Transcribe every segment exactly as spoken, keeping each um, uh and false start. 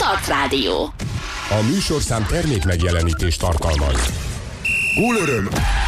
Start Rádió. A műsorszám termék megjelenítést tartalmaz. Gólöröm!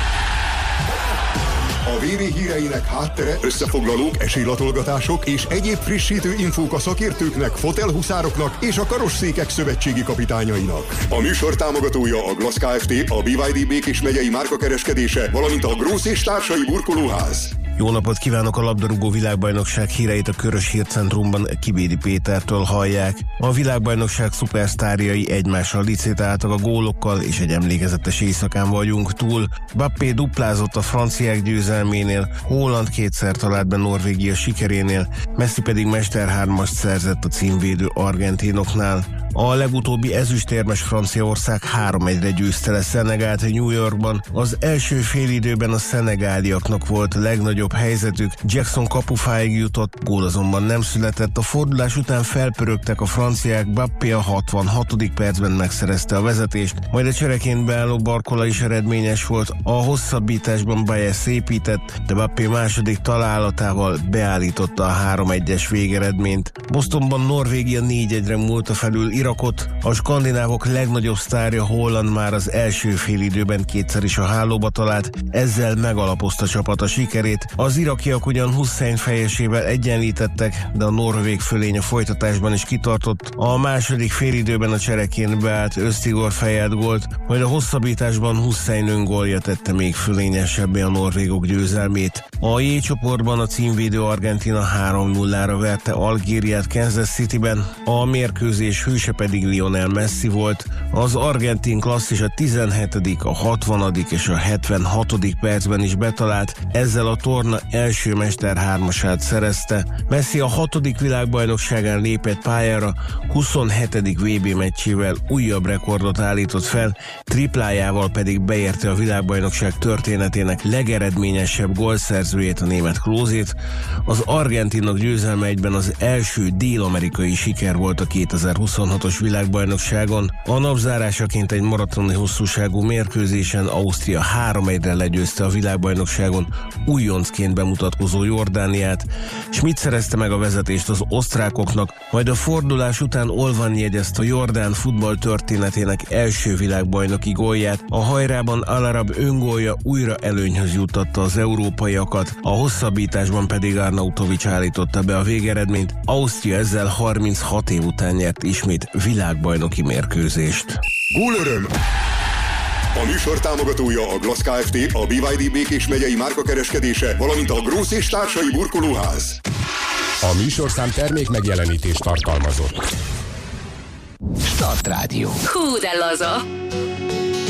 A vé vé híreinek háttere, összefoglalók, esélylatolgatások és egyéb frissítő infók a szakértőknek, fotelhuszároknak és a karosszékek szövetségi kapitányainak. A műsor támogatója a Glass Kft., a bé vé dé Békés megyei márkakereskedése, valamint a Grósz és társai burkolóház. Jó napot kívánok! A labdarúgó világbajnokság híreit a Körös Hírcentrumban Kibédi Pétertől hallják. A világbajnokság szupersztárjai egymással licitáltak a gólokkal, és egy emlékezetes éjszakán vagyunk túl. Mbappé duplázott a franciák győzelménél, Haaland kétszer talált be Norvégia sikerénél, Messi pedig mesterhármast szerzett a címvédő argentinoknál. A legutóbbi ezüstérmes Franciaország három egyre győzte le Szenegált New Yorkban. Az első félidőben a szenegáliaknak volt a legnagyobb helyzetük, Jackson kapufáig jutott, gól azonban nem született. A fordulás után felpörögtek a franciák, Mbappé a hatvanhatodik percben megszerezte a vezetést, majd a csereként beálló Barcola is eredményes volt, a hosszabbításban Baye szépített, de Mbappé második találatával beállította a három egyes végeredményt. Bostonban Norvégia négy egyre múlta felül Irakot, a skandinávok legnagyobb sztárja Haaland már az első félidőben kétszer is a hálóba talált, ezzel megalapozta csapat a sikerét. Az irakiak ugyan Hussein fejesével egyenlítettek, de a norvég fölény a folytatásban is kitartott. A második félidőben a csereként beállt Öztigor fejelt gólt, majd a hosszabbításban Hussein öngólja tette még fölényesebbé a norvégok győzelmét. A J csoportban a címvédő Argentina három nullára verte Algériát Kansas Cityben, a mérkőzés hőse pedig Lionel Messi volt. Az argentin klasszis a tizenhetedik, a hatvanadik és a hetvenhatodik percben is betalált, ezzel a torna első mesterhármasát szerezte. Messi a hatodik világbajnokságán lépett pályára, huszonhetedik vé bé meccsével újabb rekordot állított fel, triplájával pedig beérte a világbajnokság történetének legeredményesebb gólszerzőjét, a német Klózét. Az argentinok győzelme egyben az első dél-amerikai siker volt a kétezer-huszonhatos világbajnokságon. A napzárásaként egy maratoni hosszúságú mérkőzésen Ausztria három egyre legyőzte a világbajnokságon újoncként bemutatkozó Jordániát. Schmidt szerezte meg a vezetést az osztrákoknak, majd a fordulás után Olvan jegyezte a jordán futball történetének első világbajnoki gólját. A hajrában Al-Arab öngólja újra előnyhöz juttatta az európaiakat, a hosszabbításban pedig Arnautovic állította be a végeredményt. Ausztria ezzel harminchat év után nyert ismét világbajnoki mérkőzést. Gólöröm! A műsor támogatója a Glass Kft., a bé vé dé Békés megyei márkakereskedése, valamint a Grósz és társai burkolóház. A műsorszám termék megjelenítést tartalmazott. Start Rádió. Hú, de laza!